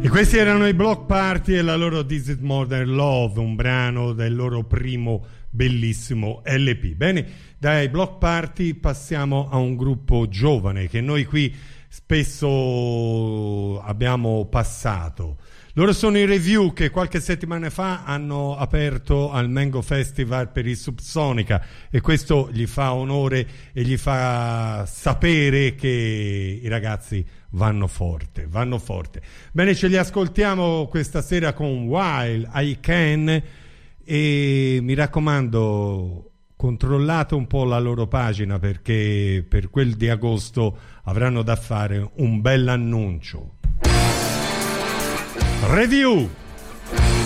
E questi erano i Bloc Party e la loro This Is Modern Love, un brano del loro primo bellissimo LP. Bene, dai Bloc Party passiamo a un gruppo giovane che noi qui spesso abbiamo passato. Loro sono i Review, che qualche settimana fa hanno aperto al Mango Festival per il Subsonica, e questo gli fa onore e gli fa sapere che i ragazzi vanno forte, vanno forte. Bene, ce li ascoltiamo questa sera con While I Can, e mi raccomando, controllate un po' la loro pagina, perché per quel di agosto avranno da fare un bel annuncio. Review.